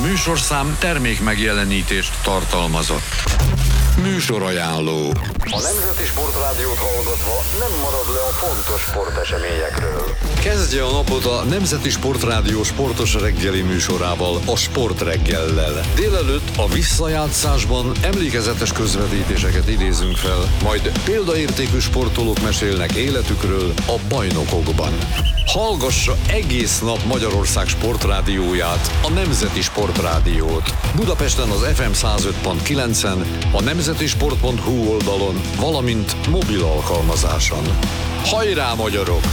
műsorszám termék megjelenítést tartalmazott. Műsorajánló. A Nemzeti Sportrádiót hallgatva nem marad le a fontos sporteseményekről. Kezdje a napot a Nemzeti Sportrádió sportos reggeli műsorával, a Sportreggellel. Délelőtt a visszajátszásban emlékezetes közvetítéseket idézünk fel, majd példaértékű sportolók mesélnek életükről a bajnokokban. Hallgassa egész nap Magyarország sportrádióját, a Nemzeti Sportrádiót. Budapesten az FM 105.9-en, a nemzetisport.hu oldalon, valamint mobil alkalmazáson. Hajrá, magyarok!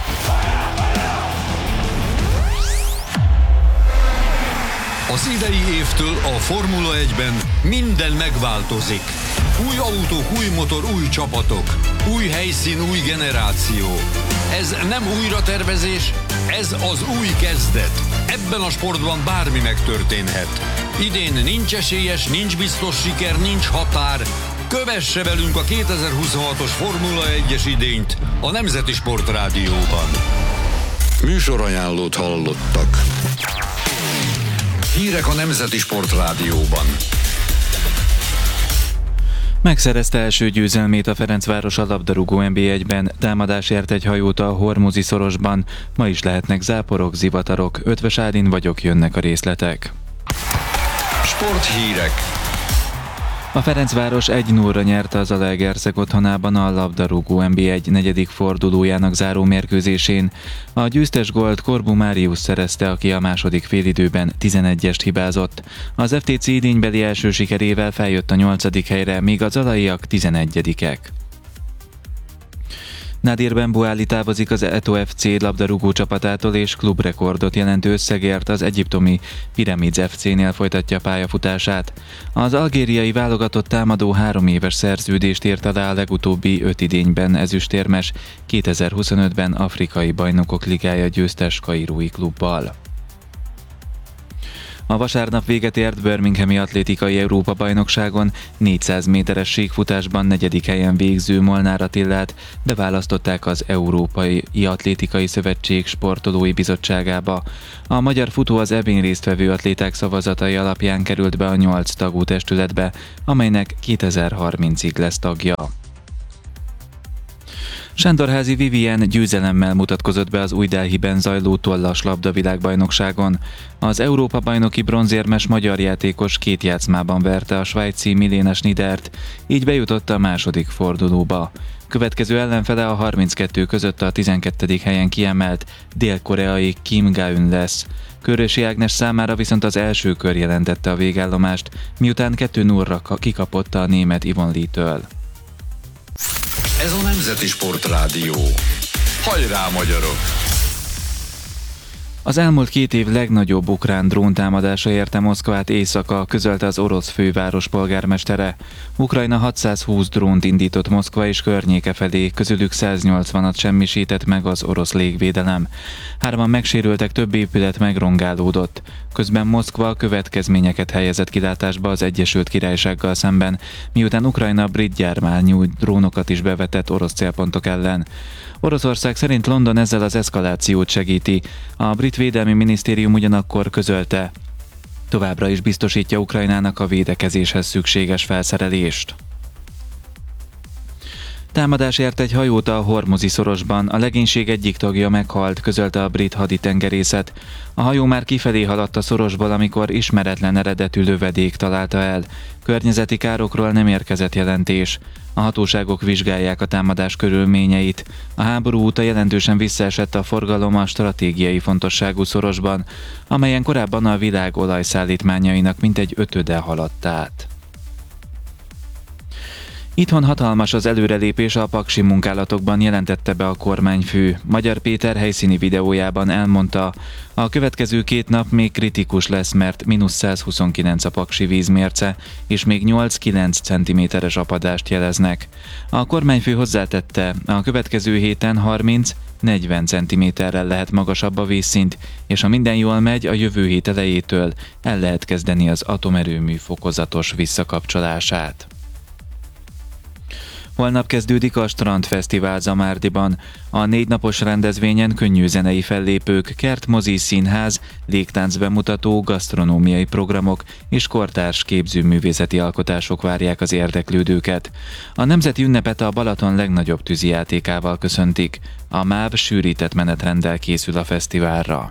Az idei évtől a Formula 1-ben minden megváltozik. Új autók, új motor, új csapatok. Új helyszín, új generáció. Ez nem újratervezés, ez az új kezdet. Ebben a sportban bármi megtörténhet. Idén nincs esélyes, nincs biztos siker, nincs határ. Kövesse velünk a 2026-os Formula 1-es idényt a Nemzeti Sportrádióban. Műsorajánlót hallottak. Hírek a Nemzeti Sportrádióban. Megszerezte első győzelmét a Ferencváros a labdarúgó NB1-ben, támadás ért egy hajót a Hormuzi szorosban, ma is lehetnek záporok, zivatarok, Ötvös Ádin vagyok, jönnek a részletek. Sporthírek. A Ferencváros 1-0-ra nyerte az Zalaegerszeg otthonában a labdarúgó NB1 negyedik fordulójának záró mérkőzésén. A győztes gólt Korbu Máriusz szerezte, aki a második félidőben 11-est hibázott. Az FTC idénybeli első sikerével feljött a 8. helyre, míg a zalaiak 11-ek. Nadir Benbouali távozik az Eto FC labdarúgó csapatától, és klubrekordot jelentő összegért az egyiptomi Pyramids FC-nél folytatja pályafutását. Az algériai válogatott támadó 3 éves szerződést írt alá a legutóbbi 5 idényben ezüstérmes, 2025-ben Afrikai Bajnokok Ligája győztes kairói klubbal. A vasárnap véget ért Birminghami atlétikai Európa-bajnokságon 400 méteres síkfutásban 4. helyen végző Molnár Attillát beválasztották az Európai Atlétikai Szövetség sportolói bizottságába. A magyar futó az ebén résztvevő atléták szavazatai alapján került be a 8 tagú testületbe, amelynek 2030-ig lesz tagja. Sándorházi Vivien győzelemmel mutatkozott be az Új Delhiben zajló tollas labdavilágbajnokságon. Az Európa-bajnoki bronzérmes magyar játékos 2 játszmában verte a svájci Milena Schniedert, így bejutott a második fordulóba. Következő ellenfele a 32 között a 12. helyen kiemelt dél-koreai Kim Ga-eun lesz. Körösi Ágnes számára viszont az első kör jelentette a végállomást, miután 2-0-ra kikapott a német Yvonne Lee-től. Ez a Nemzeti Sportrádió. Hajrá, magyarok! Az elmúlt 2 év legnagyobb ukrán dróntámadása érte Moszkvát éjszaka, közölte az orosz főváros polgármestere. Ukrajna 620 drónt indított Moszkva és környéke felé, közülük 180-at semmisített meg az orosz légvédelem. 3 megsérültek, több épület megrongálódott. Közben Moszkva következményeket helyezett kilátásba az Egyesült Királysággal szemben, miután Ukrajna brit gyármányú drónokat is bevetett orosz célpontok ellen. Oroszország szerint London ezzel az eszkalációt segíti. A brit védelmi minisztérium ugyanakkor közölte, továbbra is biztosítja Ukrajnának a védekezéshez szükséges felszerelést. Támadás ért egy hajót a Hormuzi szorosban, a legénység egyik tagja meghalt, közölte a brit haditengerészet. A hajó már kifelé haladt a szorosból, amikor ismeretlen eredetű lövedék találta el. Környezeti károkról nem érkezett jelentés. A hatóságok vizsgálják a támadás körülményeit. A háború óta jelentősen visszaesett a forgalom a stratégiai fontosságú szorosban, amelyen korábban a világ olajszállítmányainak mintegy 5-öde haladt át. Itthon hatalmas az előrelépés a paksi munkálatokban, jelentette be a kormányfő. Magyar Péter helyszíni videójában elmondta, a következő 2 nap még kritikus lesz, mert -129 a paksi vízmérce, és még 8-9 cm-es apadást jeleznek. A kormányfő hozzátette, a következő héten 30-40 cm-rel lehet magasabb a vízszint, és ha minden jól megy, a jövő hét elejétől el lehet kezdeni az atomerőmű fokozatos visszakapcsolását. Holnap kezdődik a Strandfesztivál Zamárdiban. A 4 napos rendezvényen könnyű zenei fellépők, kertmozi, színház, légtánc bemutató, gasztronómiai programok és kortárs képzőművészeti alkotások várják az érdeklődőket. A nemzeti ünnepet a Balaton legnagyobb tűzijátékával köszöntik. A MÁV sűrített menetrenddel készül a fesztiválra.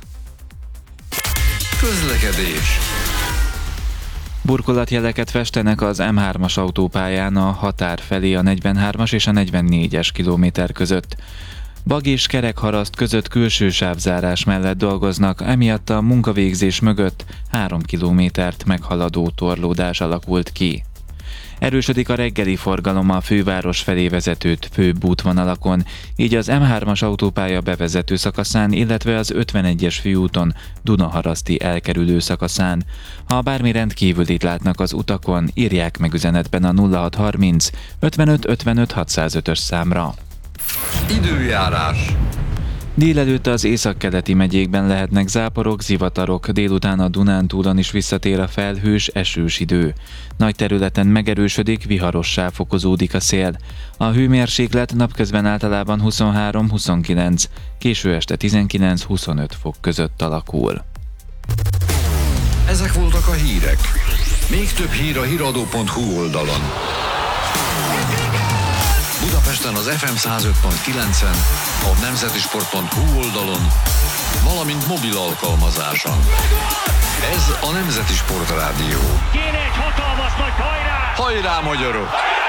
Közlekedés. Burkolatjeleket festenek az M3-as autópályán a határ felé a 43-as és a 44-es kilométer között. Bag és kerekharaszt között külső sávzárás mellett dolgoznak, emiatt a munkavégzés mögött 3 kilométert meghaladó torlódás alakult ki. Erősödik a reggeli forgalom a főváros felé vezető főbb útvonalakon, így az M3-as autópálya bevezető szakaszán, illetve az 51-es főúton Dunaharaszti elkerülő szakaszán. Ha bármi rendkívülit látnak az utakon, írják meg üzenetben a 0630 55 55 605-ös számra. Időjárás. Délelőtt az északkeleti megyékben lehetnek záporok, zivatarok, délután a Dunántúlon is visszatér a felhős, esős idő. Nagy területen megerősödik, viharossá fokozódik a szél. A hőmérséklet napközben általában 23-29, késő este 19-25 fok között alakul. Ezek voltak a hírek. Még több hír a hiradó.hu oldalon. Budapesten az FM 105.9-en, a nemzetisport.hu oldalon, valamint mobil alkalmazáson. Ez a Nemzeti Sport Rádió. Kéne egy hatalmas nagy hajrá! Hajrá, magyarok!